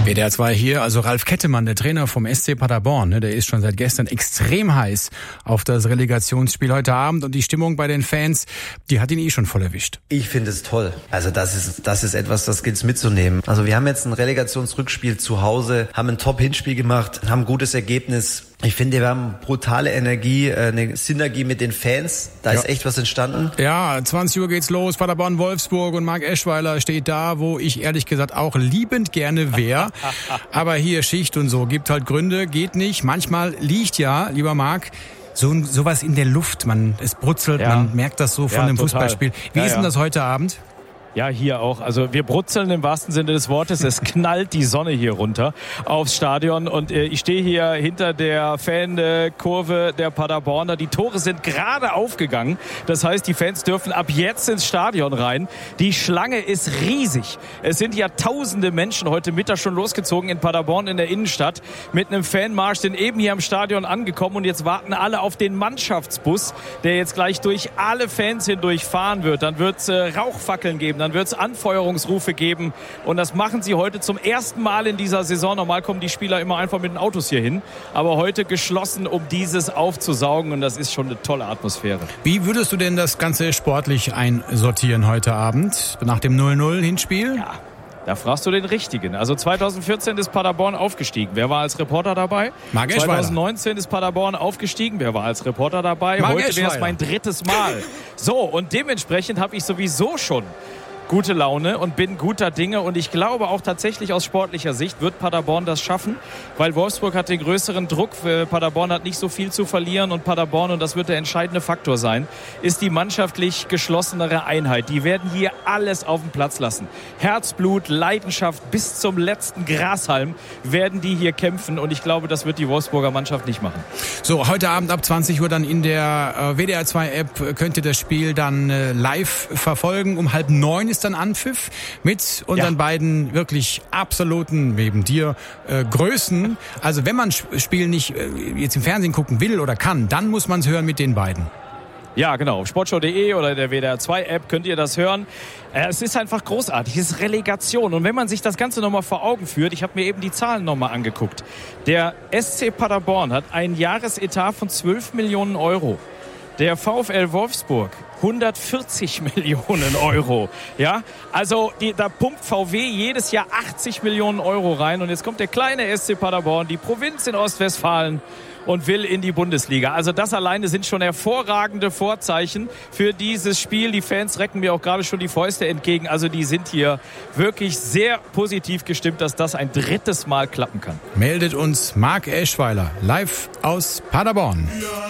WDR 2 hier, also Ralf Kettemann, der Trainer vom SC Paderborn, der ist schon seit gestern extrem heiß auf das Relegationsspiel heute Abend und die Stimmung bei den Fans, die hat ihn schon voll erwischt. Ich finde es toll. Also das ist etwas, das gilt's mitzunehmen. Also wir haben jetzt ein Relegationsrückspiel zu Hause, haben ein Top-Hinspiel gemacht, haben ein gutes Ergebnis. Ich finde, wir haben brutale Energie, eine Synergie mit den Fans. Da ist echt was entstanden. Ja, 20 Uhr geht's los, Paderborn-Wolfsburg und Marc Eschweiler steht da, wo ich ehrlich gesagt auch liebend gerne wäre. Aber hier Schicht und so, gibt halt Gründe, geht nicht. Manchmal liegt ja, lieber Marc, sowas in der Luft. Es brutzelt, man merkt das so von dem Fußballspiel. Wie ist denn das heute Abend? Ja, hier auch. Also wir brutzeln im wahrsten Sinne des Wortes. Es knallt die Sonne hier runter aufs Stadion und ich stehe hier hinter der Fankurve der Paderborner. Die Tore sind gerade aufgegangen. Das heißt, die Fans dürfen ab jetzt ins Stadion rein. Die Schlange ist riesig. Es sind ja tausende Menschen heute Mittag schon losgezogen in Paderborn in der Innenstadt mit einem Fanmarsch, sind eben hier am Stadion angekommen und jetzt warten alle auf den Mannschaftsbus, der jetzt gleich durch alle Fans hindurch fahren wird. Dann wird es Rauchfackeln geben. Dann wird es Anfeuerungsrufe geben und das machen sie heute zum ersten Mal in dieser Saison. Normal kommen die Spieler immer einfach mit den Autos hier hin, aber heute geschlossen, um dieses aufzusaugen und das ist schon eine tolle Atmosphäre. Wie würdest du denn das Ganze sportlich einsortieren heute Abend nach dem 0-0-Hinspiel? Ja. Da fragst du den Richtigen. Also 2014 ist Paderborn aufgestiegen. Wer war als Reporter dabei? Marc Eschweiler. 2019 ist Paderborn aufgestiegen. Wer war als Reporter dabei? Marc Heute wäre es Eschweiler. mein drittes Mal. So, und dementsprechend habe ich sowieso schon gute Laune und bin guter Dinge und ich glaube auch tatsächlich aus sportlicher Sicht wird Paderborn das schaffen, weil Wolfsburg hat den größeren Druck, Paderborn hat nicht so viel zu verlieren und Paderborn, und das wird der entscheidende Faktor sein, ist die mannschaftlich geschlossenere Einheit. Die werden hier alles auf den Platz lassen. Herzblut, Leidenschaft bis zum letzten Grashalm werden die hier kämpfen und ich glaube, das wird die Wolfsburger Mannschaft nicht machen. So, heute Abend ab 20 Uhr dann in der WDR 2 App könnt ihr das Spiel dann live verfolgen. Um 8:30 ist dann Anpfiff mit unseren beiden wirklich absoluten, neben dir, Größen. Also wenn man Spiel nicht jetzt im Fernsehen gucken will oder kann, dann muss man es hören mit den beiden. Ja, genau. Sportschau.de oder der WDR 2 App könnt ihr das hören. Es ist einfach großartig. Es ist Relegation. Und wenn man sich das Ganze nochmal vor Augen führt, ich habe mir eben die Zahlen nochmal angeguckt. Der SC Paderborn hat einen Jahresetat von 12 Millionen Euro. Der VfL Wolfsburg 140 Millionen Euro. Ja, also da pumpt VW jedes Jahr 80 Millionen Euro rein. Und jetzt kommt der kleine SC Paderborn, die Provinz in Ostwestfalen, und will in die Bundesliga. Also das alleine sind schon hervorragende Vorzeichen für dieses Spiel. Die Fans recken mir auch gerade schon die Fäuste entgegen. Also die sind hier wirklich sehr positiv gestimmt, dass das ein drittes Mal klappen kann. Meldet uns Marc Eschweiler live aus Paderborn.